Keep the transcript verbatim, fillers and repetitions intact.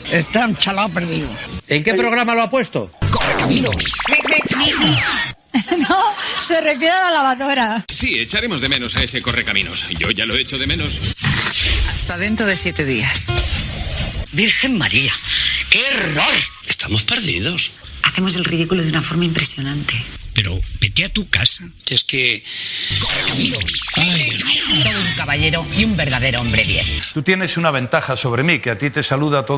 Están chalados perdidos. ¿En qué programa lo ha puesto? Correcaminos. No, se refiere a la lavadora. Sí, echaremos de menos a ese correcaminos. Yo ya lo echo de menos. Hasta dentro de siete días. Virgen María, ¡qué error! Estamos perdidos. Hacemos el ridículo de una forma impresionante. Pero vete a tu casa. Es que... Correcaminos. Ay, Dios mío. Todo un caballero y un verdadero hombre diez. Tú tienes una ventaja sobre mí, que a ti te saluda todo.